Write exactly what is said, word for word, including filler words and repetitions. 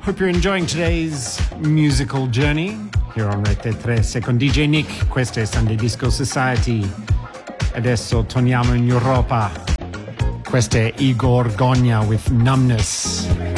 Hope you're enjoying today's musical journey here on Rete tre. Sei con D J Nick, questo è Sunday Disco Society. Adesso torniamo in Europa. Questo è Igor Gonia with Numbness.